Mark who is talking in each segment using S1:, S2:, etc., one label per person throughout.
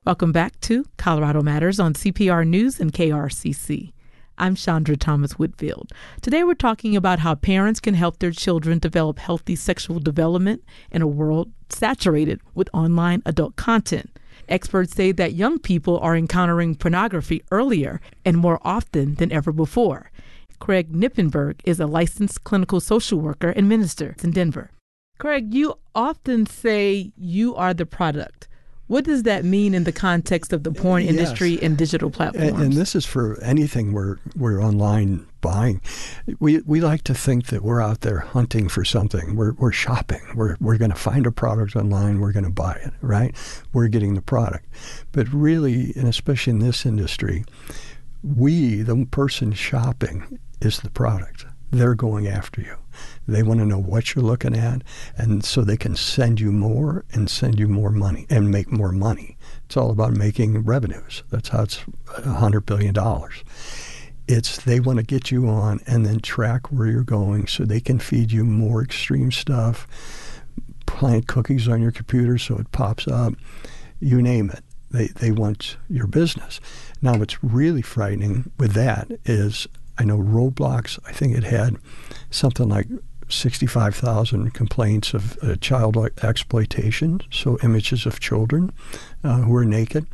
S1: Welcome back to Colorado Matters on CPR News and KRCC. I'm Chandra Thomas Whitfield. Today we're talking about how parents can help their children develop healthy sexual development in a world saturated with online adult content. Experts say that young people are encountering pornography earlier and more often than ever before. Craig Knippenberg is a licensed clinical social worker and minister in Denver. Craig, you often say you are the product. What does that mean in the context of the porn industry and digital platforms?
S2: And this is for anything we're online buying. We like to think that we're out there hunting for something. We're shopping. We're going to find a product online. We're going to buy it, right? We're getting the product. But really, and especially in this industry, the person shopping, is the product. They're going after you. They want to know what you're looking at, and so they can send you more and send you more money and make more money. It's all about making revenues. That's how it's $100 billion. They want to get you on and then track where you're going so they can feed you more extreme stuff, plant cookies on your computer so it pops up, you name it. They want your business. Now, what's really frightening with that is, I know Roblox, I think it had something like 65,000 complaints of child exploitation, so images of children who are naked.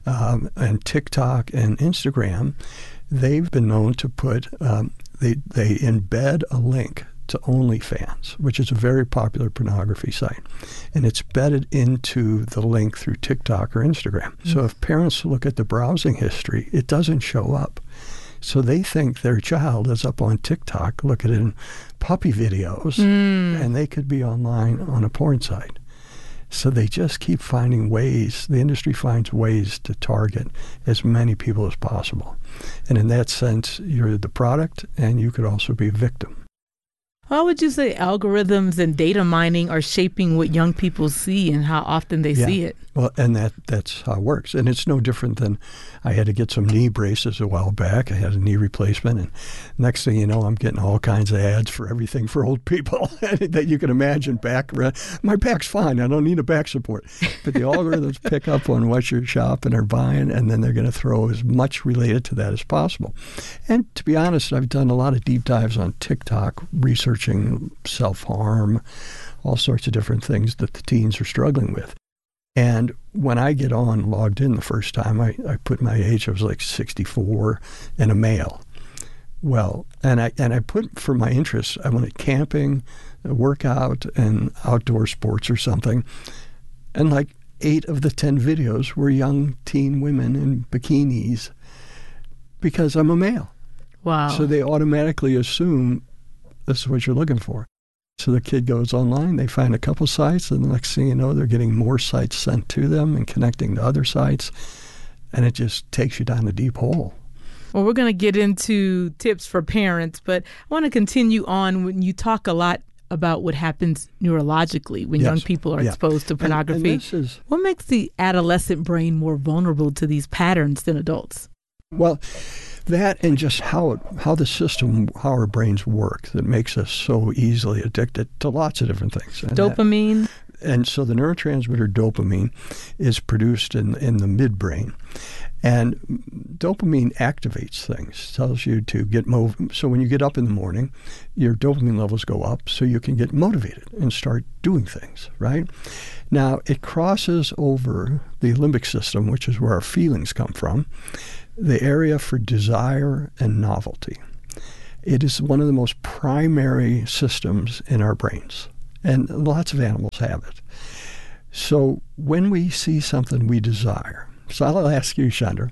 S2: And TikTok and Instagram, they've been known to put, they embed a link to OnlyFans, which is a very popular pornography site. And it's embedded into the link through TikTok or Instagram. Mm-hmm. So if parents look at the browsing history, it doesn't show up. So they think their child is up on TikTok looking at puppy videos, and they could be online on a porn site. So they just keep finding ways, the industry finds ways to target as many people as possible. And in that sense, you're the product, and you could also be a victim.
S1: How would you say algorithms and data mining are shaping what young people see and how often they see it?
S2: Well, and that's how it works. And it's no different than I had to get some knee braces a while back. I had a knee replacement. And next thing you know, I'm getting all kinds of ads for everything for old people that you can imagine. My back's fine. I don't need a back support. But the algorithms pick up on what you're shopping or buying, and then they're going to throw as much related to that as possible. And to be honest, I've done a lot of deep dives on TikTok, researching self-harm, all sorts of different things that the teens are struggling with. And when I get logged in the first time, I put my age, I was like 64 and a male. Well, and I put for my interests, I wanted camping, workout, and outdoor sports or something. And like 8 of the 10 videos were young teen women in bikinis because I'm a male.
S1: Wow.
S2: So they automatically assume this is what you're looking for. So the kid goes online, they find a couple sites, and the next thing you know, they're getting more sites sent to them and connecting to other sites, and it just takes you down a deep hole.
S1: Well, we're going to get into tips for parents, but I want to continue on when you talk a lot about what happens neurologically when young people are exposed to pornography. And what makes the adolescent brain more vulnerable to these patterns than adults?
S2: Well, that and just how our brains work that makes us so easily addicted to lots of different things. And
S1: dopamine.
S2: And so the neurotransmitter dopamine is produced in the midbrain. And dopamine activates things, tells you to get so when you get up in the morning, your dopamine levels go up so you can get motivated and start doing things, right? Now, it crosses over the limbic system, which is where our feelings come from, the area for desire and novelty. It is one of the most primary systems in our brains, and lots of animals have it. So when we see something we desire, so I'll ask you, Chandra,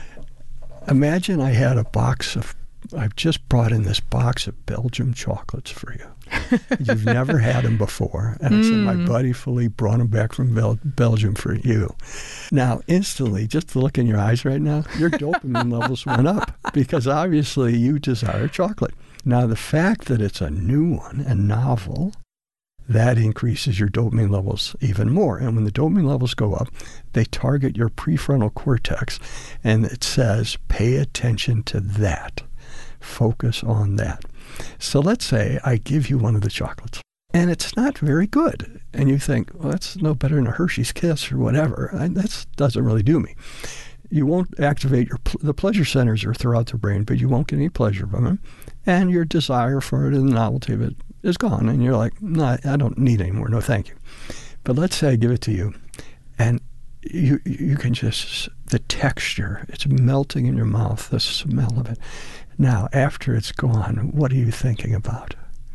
S2: imagine I had I've just brought in this box of Belgium chocolates for you. You've never had them before. And I said, my buddy Philippe brought them back from Belgium for you. Now, instantly, just to look in your eyes right now, your dopamine levels went up because obviously you desire chocolate. Now, the fact that it's a new one and novel, that increases your dopamine levels even more. And when the dopamine levels go up, they target your prefrontal cortex, and it says, pay attention to that. Focus on that. So let's say I give you one of the chocolates. And it's not very good. And you think, well, that's no better than a Hershey's Kiss or whatever. That doesn't really do me. You won't activate the pleasure centers are throughout the brain, but you won't get any pleasure from them. And your desire for it and the novelty of it is gone. And you're like, no, I don't need any more. No, thank you. But let's say I give it to you, and you can just, the texture, it's melting in your mouth, the smell of it. Now, after it's gone, what are you thinking about?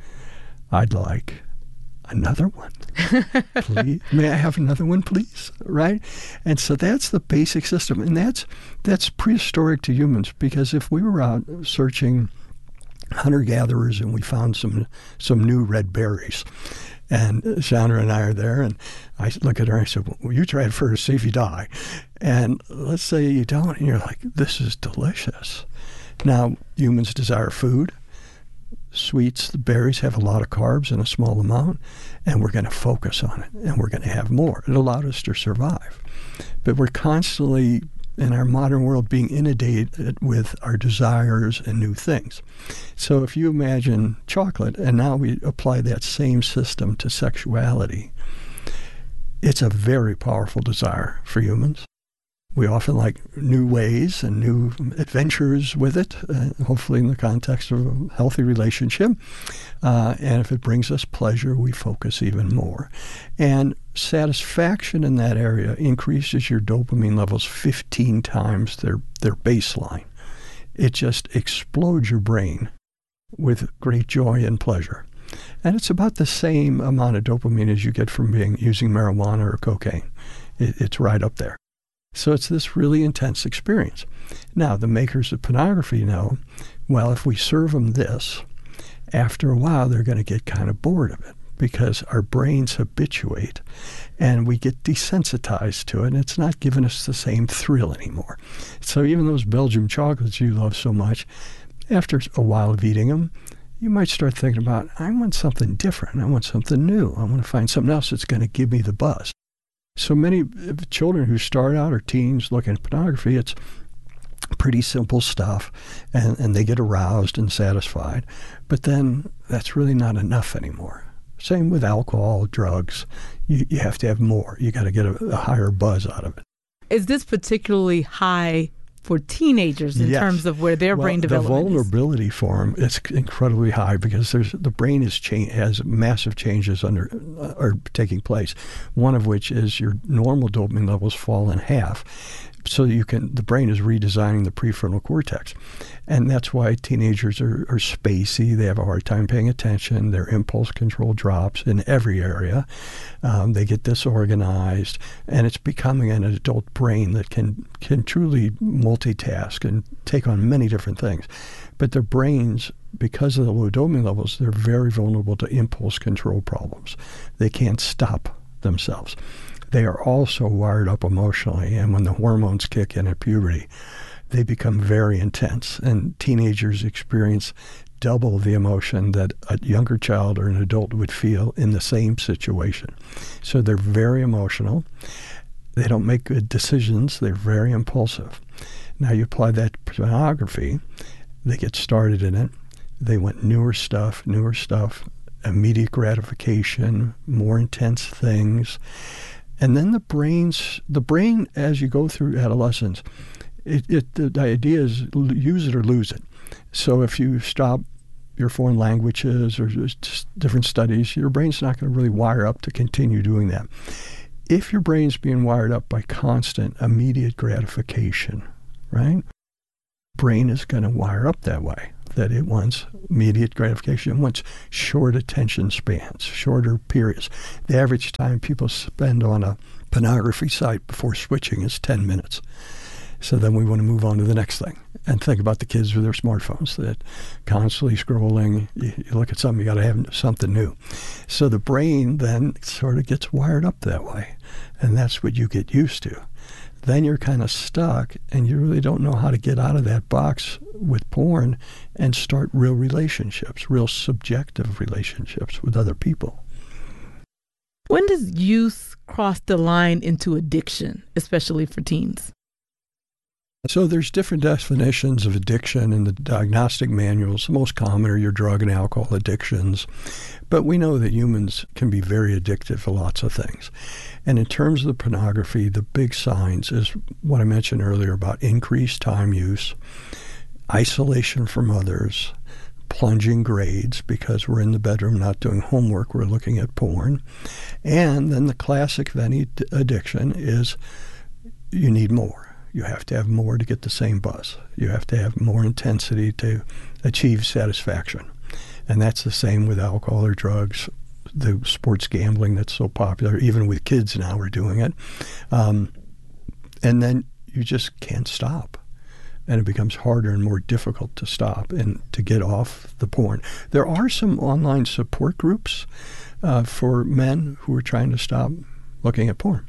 S2: I'd like another one. Please, may I have another one, please? Right? And so that's the basic system. And that's prehistoric to humans, because if we were out searching hunter-gatherers and we found some new red berries, and Chandra and I are there, and I look at her and I said, well, you try it first, see if you die. And let's say you don't, and you're like, this is delicious. Now, humans desire food. Sweets, the berries have a lot of carbs in a small amount, and we're going to focus on it, and we're going to have more. It allowed us to survive. But we're constantly, in our modern world, being inundated with our desires and new things. So if you imagine chocolate, and now we apply that same system to sexuality, it's a very powerful desire for humans. We often like new ways and new adventures with it, hopefully in the context of a healthy relationship. And if it brings us pleasure, we focus even more. And satisfaction in that area increases your dopamine levels 15 times their baseline. It just explodes your brain with great joy and pleasure. And it's about the same amount of dopamine as you get from using marijuana or cocaine. It's right up there. So it's this really intense experience. Now, the makers of pornography know, well, if we serve them this, after a while they're going to get kind of bored of it, because our brains habituate and we get desensitized to it, and it's not giving us the same thrill anymore. So even those Belgian chocolates you love so much, after a while of eating them, you might start thinking about, I want something different. I want something new. I want to find something else that's going to give me the buzz. So many children who start out, or teens looking at pornography, it's pretty simple stuff, and they get aroused and satisfied. But then that's really not enough anymore. Same with alcohol, drugs. You have to have more. You got to get a higher buzz out of it.
S1: Is this particularly high for teenagers in terms of where their brain development
S2: is? The vulnerability for them is incredibly high, because the brain has massive changes are taking place. One of which is your normal dopamine levels fall in half. So the brain is redesigning the prefrontal cortex. And that's why teenagers are spacey. They have a hard time paying attention. Their impulse control drops in every area. They get disorganized. And it's becoming an adult brain that can truly multitask and take on many different things. But their brains, because of the low dopamine levels, they're very vulnerable to impulse control problems. They can't stop themselves. They are also wired up emotionally, and when the hormones kick in at puberty, they become very intense, and teenagers experience double the emotion that a younger child or an adult would feel in the same situation. So they're very emotional. They don't make good decisions. They're very impulsive. Now you apply that to pornography, they get started in it. They want newer stuff, immediate gratification, more intense things. And then the brain, as you go through adolescence, the idea is use it or lose it. So if you stop your foreign languages or just different studies, your brain's not going to really wire up to continue doing that. If your brain's being wired up by constant immediate gratification, right? Brain is going to wire up that way, that it wants immediate gratification. It wants short attention spans, shorter periods. The average time people spend on a pornography site before switching is 10 minutes. So then we want to move on to the next thing and think about the kids with their smartphones that constantly scrolling. You look at something, you got to have something new. So the brain then sort of gets wired up that way, and that's what you get used to. Then you're kind of stuck, and you really don't know how to get out of that box with porn and start real relationships, real subjective relationships with other people.
S1: When does use cross the line into addiction, especially for teens?
S2: So there's different definitions of addiction in the diagnostic manuals. The most common are your drug and alcohol addictions. But we know that humans can be very addicted to lots of things. And in terms of the pornography, the big signs is what I mentioned earlier about increased time use, isolation from others, plunging grades because we're in the bedroom not doing homework, we're looking at porn. And then the classic of any addiction is you need more. You have to have more to get the same buzz. You have to have more intensity to achieve satisfaction. And that's the same with alcohol or drugs, the sports gambling that's so popular. Even with kids now we're doing it. And then you just can't stop. And it becomes harder and more difficult to stop and to get off the porn. There are some online support groups for men who are trying to stop looking at porn.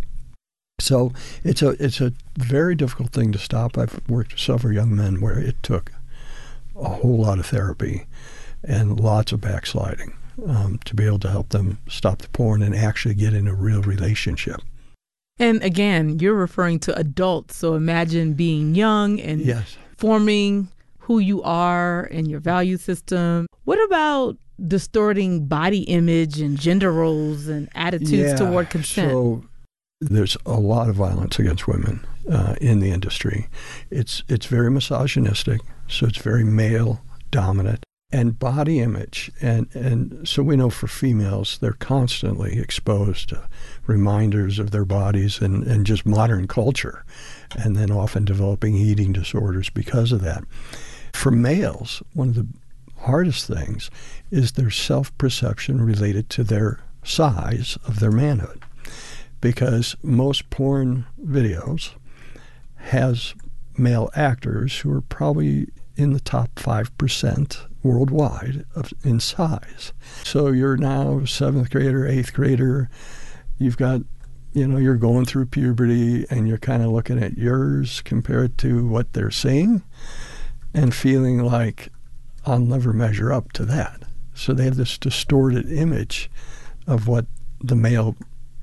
S2: So it's a very difficult thing to stop. I've worked with several young men where it took a whole lot of therapy and lots of backsliding to be able to help them stop the porn and actually get in a real relationship.
S1: And again, you're referring to adults. So imagine being young and
S2: Yes.
S1: forming who you are and your value system. What about distorting body image and gender roles and attitudes toward consent?
S2: So there's a lot of violence against women in the industry. It's very misogynistic, so it's very male dominant. And body image, and so we know for females, they're constantly exposed to reminders of their bodies and just modern culture, and then often developing eating disorders because of that. For males, one of the hardest things is their self-perception related to their size of their manhood. Because most porn videos has male actors who are probably in the top 5% worldwide in size. So you're now 7th grader, 8th grader, you've got, you're going through puberty and you're kind of looking at yours compared to what they're seeing and feeling like I'll never measure up to that. So they have this distorted image of what the male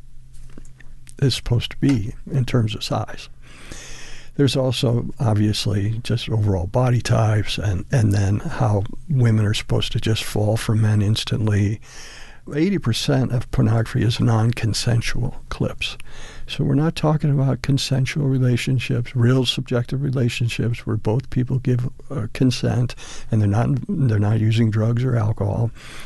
S2: is supposed to be in terms of size. There's also obviously just overall body types and then how women are supposed to just fall for men instantly. 80% of pornography is non-consensual clips. So we're not talking about consensual relationships, real subjective relationships where both people give consent and they're not using drugs or alcohol.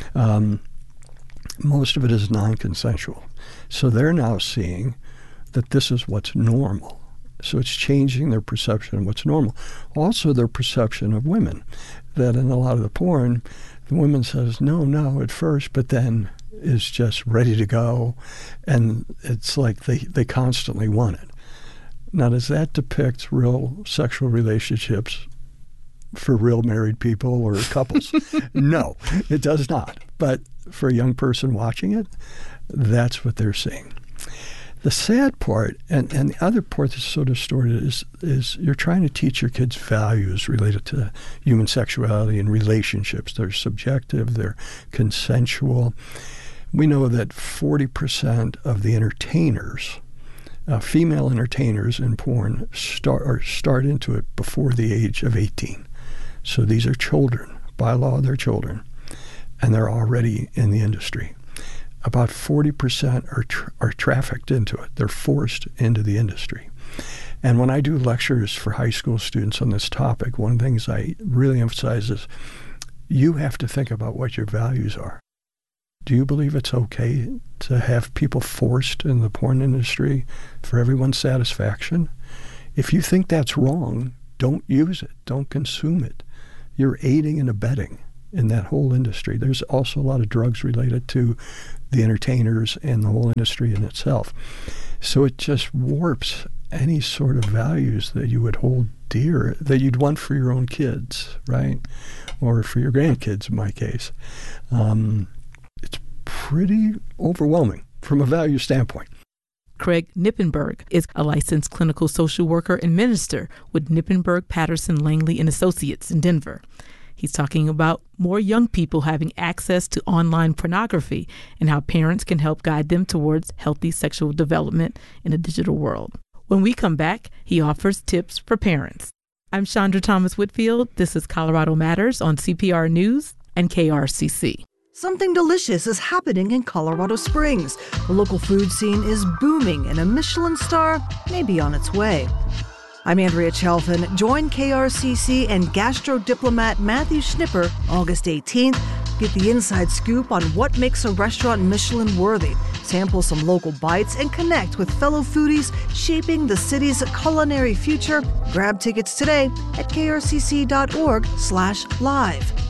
S2: Most of it is non-consensual. So they're now seeing that this is what's normal. So it's changing their perception of what's normal. Also their perception of women, that in a lot of the porn, the woman says no at first, but then is just ready to go. And it's like they constantly want it. Now, does that depict real sexual relationships for real married people or couples? No, it does not. But for a young person watching it, that's what they're seeing. The sad part, and the other part that's so distorted, is you're trying to teach your kids values related to human sexuality and relationships. They're subjective, they're consensual. We know that 40% of the entertainers, female entertainers in porn, start into it before the age of 18. So these are children. By law, they're children. And they're already in the industry. About 40% are trafficked into it. They're forced into the industry. And when I do lectures for high school students on this topic, one of the things I really emphasize is you have to think about what your values are. Do you believe it's okay to have people forced in the porn industry for everyone's satisfaction? If you think that's wrong, don't use it. Don't consume it. You're aiding and abetting in that whole industry. There's also a lot of drugs related to the entertainers and the whole industry in itself. So it just warps any sort of values that you would hold dear, that you'd want for your own kids, right? Or for your grandkids, in my case. It's pretty overwhelming from a value standpoint.
S1: Craig Knippenberg is a licensed clinical social worker and minister with Knippenberg, Patterson, Langley & Associates in Denver. He's talking about more young people having access to online pornography and how parents can help guide them towards healthy sexual development in a digital world. When we come back, he offers tips for parents. I'm Chandra Thomas Whitfield. This is Colorado Matters on CPR News and KRCC.
S3: Something delicious is happening in Colorado Springs. The local food scene is booming, and a Michelin star may be on its way. I'm Andrea Chalfin. Join KRCC and gastro diplomat Matthew Schnipper August 18th. Get the inside scoop on what makes a restaurant Michelin worthy. Sample some local bites and connect with fellow foodies shaping the city's culinary future. Grab tickets today at krcc.org/live.